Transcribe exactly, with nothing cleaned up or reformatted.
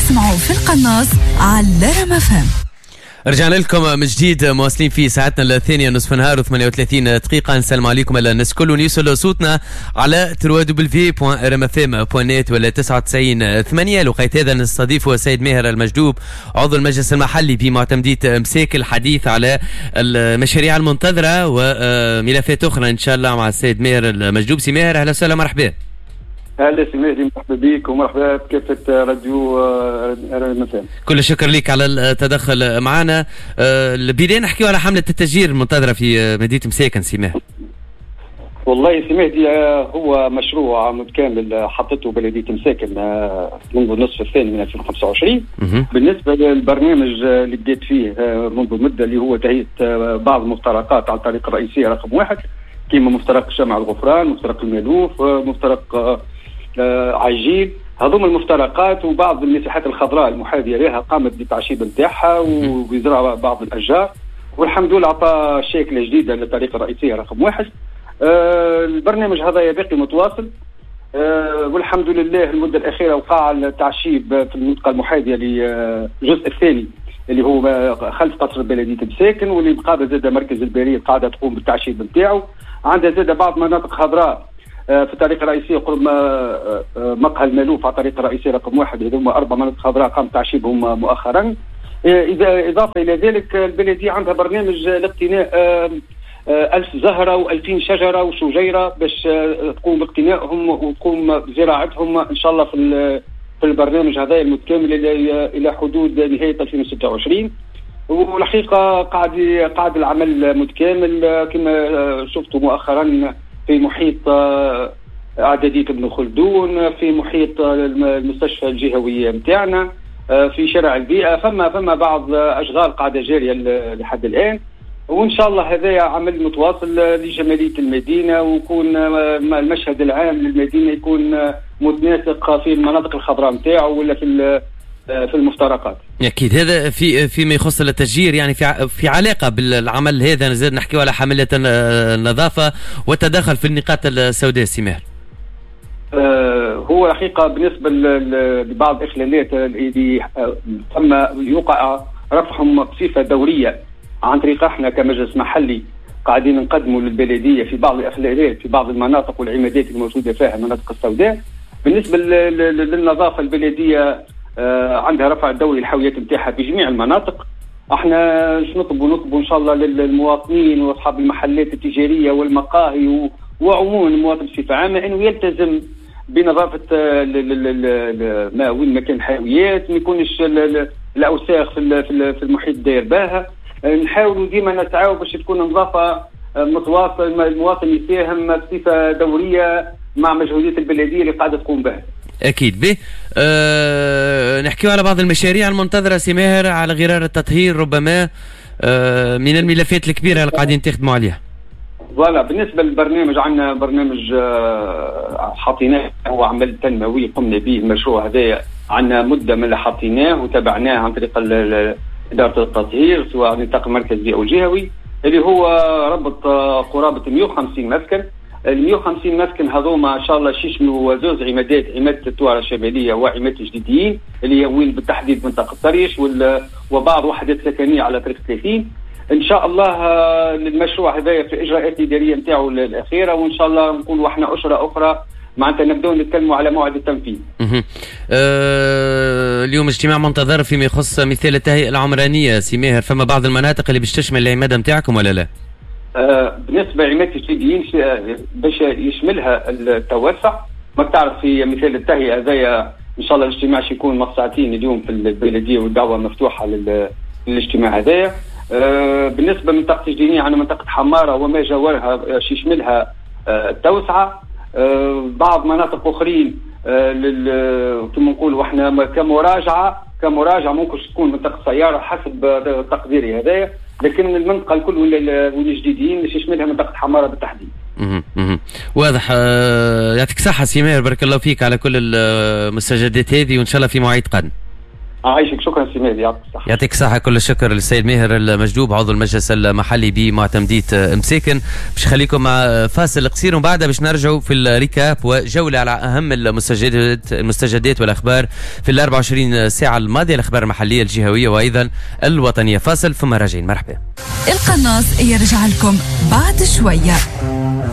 تسمعوا في القناص على ريم اف ام. رجعنا لكم من جديد مواصلين في ساعتنا الثانية نصف نهار وثمانية وثلاثين دقيقة. نسلم عليكم على الناس كل ونيوصل صوتنا على دبليو دبليو دبليو دوت ريم اف ام دوت نت ولا تسعة وتسعين ثمانية. لقيت هذا نستضيف السيد ماهر المجدوب عضو المجلس المحلي بمعتمدية مساك الحديث على المشاريع المنتظرة وملفات أخرى إن شاء الله مع السيد ماهر المجدوب. سي ماهر أهلا وسهلا مرحبا. اهلا سي مهدي، مرحبا بك ومرحبا بكافة راديو ريم اف ام. كل الشكر لك على التدخل معنا. البداية نحكيو على حملة التشجير المنتظرة في مدينة مساكن سي ماهر. والله سي مهدي هو مشروع متكامل حطته بلدية مساكن منذ النصف الثاني من ألفين وخمسة وعشرين. بالنسبة للبرنامج اللي بديت فيه منذ مدة اللي هو تهيئة بعض المفترقات على الطريق الرئيسية رقم واحد كيما مفترق شمع الغفران، مفترق المالوف، مفترق آه عجيب. هذوم المفترقات وبعض المساحات الخضراء المحاذية لها قامت بالتعشيب نتاعها وبزراعة بعض الأشجار، والحمد لله أعطى شكل جديدة للطريق الرئيسية رقم واحد. آه البرنامج هذا باقي متواصل، آه والحمد لله المدة الأخيرة وقع التعشيب في المنطقة المحاذية للجزء الثاني اللي هو خلف قصر بلدية مساكن، واللي مقابل زاد مركز البريد قاعدة تقوم بالتعشيب نتاعو. عندها زاد بعض مناطق خضراء في الطريق الرئيسي قرب مقهى المالوف على الطريق الرئيسي رقم واحد. هذوما أربع مناطق خضراء قام تعشيبهم مؤخرا. إذا إضافة إلى ذلك البلدية عندها برنامج لاقتناء ألف زهرة وألفين شجرة وشجيرة باش تقوم باقتنائهم وتقوم بزراعتهم إن شاء الله في في البرنامج هذا المتكامل إلى حدود نهاية ألفين وستة وعشرين. والحقيقة قاعد قاعد العمل متكامل كما شفتوا مؤخرا في محيط اعدادية ابن خلدون، في محيط المستشفى الجهوي متاعنا، في شارع البيئة، فما فما بعض اشغال قاعدة جارية لحد الان. وان شاء الله هذا عمل متواصل لجمالية المدينة، ويكون المشهد العام للمدينة يكون متناسق في المناطق الخضراء متاعه ولا في في المفترقات. اكيد هذا في فيما يخص التشجير، يعني في في علاقه بالعمل هذا نزيد نحكيو على حمله النظافه والتدخل في النقاط السوداء سي ماهر. آه هو الحقيقه بالنسبه لبعض الاخلالات اللي تم يوقع رفعهم بصفه دوريه عن طريق احنا كمجلس محلي قاعدين نقدموا للبلديه في بعض الاخلالات في بعض المناطق والعمادات الموجوده فيها المناطق السوداء. بالنسبه للنظافه البلديه آه عندها رفع دوري الحاويات نتاعها في جميع المناطق. احنا نطلبوا نطلبوا ان شاء الله للمواطنين واصحاب المحلات التجاريه والمقاهي وعموما المواطن بصفه عامه انه يلتزم بنظافه ما وين ما كان حاويات، ما يكونش الاوساخ في في المحيط داير باها. نحاولوا ديما نسعوا باش تكون النظافه متواصله، المواطن يساهم بصفه دوريه مع مجهودات البلديه اللي قاعده تقوم بها. اكيد به. أه نحكيو على بعض المشاريع المنتظره سي ماهر على غرار التطهير ربما أه من الملفات الكبيره اللي قاعدين تخدموا عليها. فوالا بالنسبه للبرنامج عندنا برنامج أه حاطيناه هو عمل تنموي قمنا به. المشروع هذا عندنا مده من اللي حاطيناه وتابعناه عن طريق اداره التطهير سواء نطاق مركزي او جهوي، اللي هو ربط قرابه مئة وخمسين مسكن. ال مئة وخمسين مسكن هذوما ان شاء الله يشملوا زوج عمادات، عماده التوارى الشماليه وعماده الجديديين اللي هي وين بالتحديد منطقه طريش وبعض وحدات سكنيه على طريق ثلاثين. ان شاء الله المشروع هذا في الاجراءات الاداريه نتاعو الاخيره، وان شاء الله نقولوا احنا اشره اخرى معناتها نبداو نتكلموا على موعد التنفيذ. أه اليوم اجتماع منتظر فيما يخص مثال التهيئه العمرانيه سي ماهر، فما بعض المناطق اللي باش تشمل العماده نتاعكم ولا لا؟ آه بالنسبه لعماده الجديديين باش يشملها التوسع. ما تعرف في مثال التهيئه هذايا ان شاء الله الاجتماع يكون مع ساعتين اليوم في البلديه والدعوه مفتوحه للاجتماع هذايا. آه بالنسبه لمنطقه الجديديين عندنا منطقه حماره وما جاورها يشملها آه التوسعه. آه بعض مناطق اخرين آه كما نقولوا احنا كمراجعه كمراجعه ممكن تكون منطقه سياره حسب تقديري هذايا، لكن المنطقه الكل والجديدين مش يشملها منطقه حماره بالتحديد. اها واضح. آه يعطيك صحه سي ماهر، بارك الله فيك على كل المستجدات هذه، وان شاء الله في مواعيد قادمه. عايشك. شكرا سي مهدي، يعطيك الصحة. يعطيك الصحة. كل الشكر للسيد ماهر المجدوب عضو المجلس المحلي بمعتمدية مساكن. باش خليكم مع فاصل قصير ومن بعدها باش نرجعوا في الريكاب وجولة على أهم المستجدات المستجدات والأخبار في ال أربعة وعشرين ساعة الماضية، الأخبار المحلية الجهوية وأيضا الوطنية. فاصل ثم راجعين. مرحبا. القناص يرجع لكم بعد شوية.